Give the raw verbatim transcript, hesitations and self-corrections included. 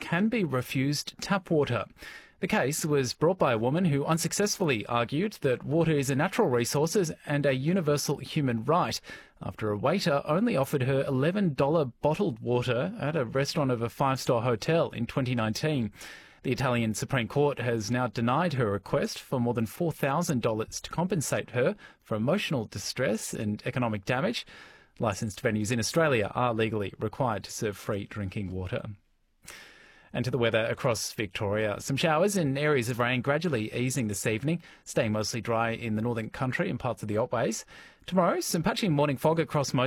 can be refused tap water. The case was brought by a woman who unsuccessfully argued that water is a natural resource and a universal human right after a waiter only offered her eleven dollars bottled water at a restaurant of a five-star hotel in twenty nineteen. The Italian Supreme Court has now denied her request for more than four thousand dollars to compensate her for emotional distress and economic damage. Licensed venues in Australia are legally required to serve free drinking water. And to the weather across Victoria. Some showers and areas of rain gradually easing this evening, staying mostly dry in the northern country and parts of the Otways. Tomorrow, some patchy morning fog across most